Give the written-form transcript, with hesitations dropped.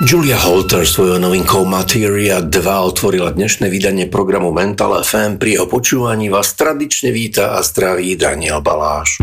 Julia Holter svojou novinkou Materia 2 otvorila dnešné vydanie programu Mental FM. Pri jeho počúvaní vás tradične víta a zdraví Daniel Baláš.